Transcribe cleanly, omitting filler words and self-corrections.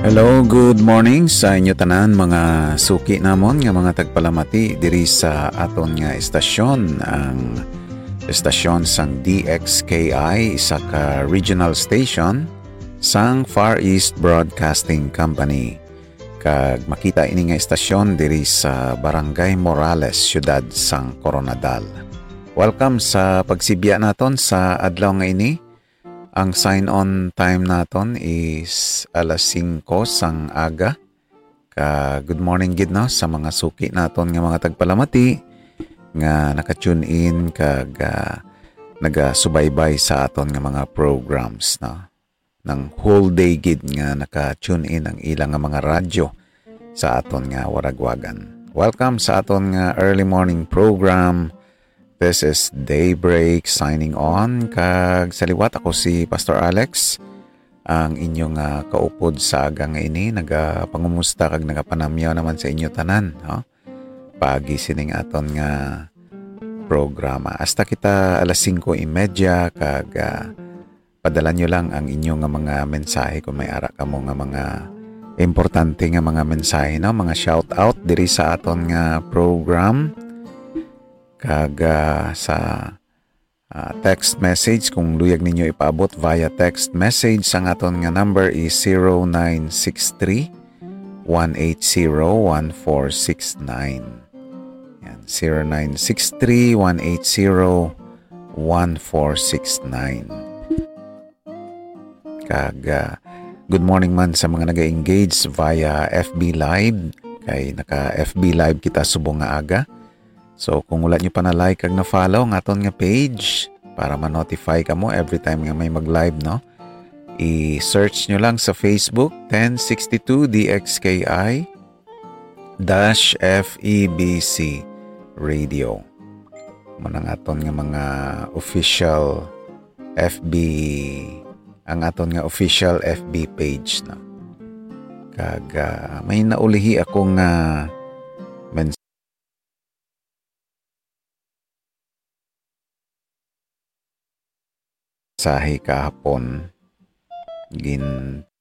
Hello, good morning sa inyo tanan mga suki namon nga mga tagpalamati diri sa aton nga estasyon, ang estasyon sang DXKI, isa ka regional station sang Far East Broadcasting Company. Kag makita ini nga estasyon diri sa Barangay Morales, siyudad sang Coronadal. Welcome sa pagsibya naton sa adlaw nga ini. Ang sign-on time naton is alas 5 sang aga. Good morning gid no sa mga suki naton nga mga tagpalamati nga naka-tune in kag nagasubaybay sa aton nga mga programs no. Nang whole day gid nga naka-tune in ang ilang nga mga radyo sa aton nga waragwagan. Welcome sa aton nga early morning program. This is Daybreak signing on. Kag sa liwat ako si Pastor Alex, ang inyong kaupod sa aga nga ini. Nagapangumusta kag nagapanamyaw naman sa inyo tanan. No? Pagi sining aton nga programa. Hasta kita alas 5:30 kag padala nyo lang ang inyong nga mga mensahe kung may ara ka mo nga mga importante nga mga mensahe. No? Mga shout out diri sa aton nga program. Kag sa text message, kung luyag ninyo ipaabot via text message, ang aton nga number is 0963-180-1469. Yan, 0963-180-1469. Kag good morning man sa mga naga-engage via FB Live. Kay naka FB Live kita subong nga aga. So kung wala nyo pa na like kag na follow ang aton nga page para ma-notify ka mo every time nga may mag-live, no? I-search nyo lang sa Facebook 1062 DXKI FEBC Radio. Manang aton nga mga official FB, ang aton nga official FB page, no? Kag may naulihi akong mensahe kahapon.